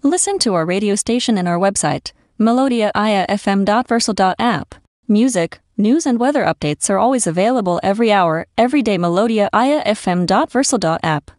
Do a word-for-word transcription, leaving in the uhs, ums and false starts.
Listen to our radio station and our website, melodia i a f m dot versal dot app. Music, news and weather updates are always available every hour, every day melodia i a f m dot versal dot app.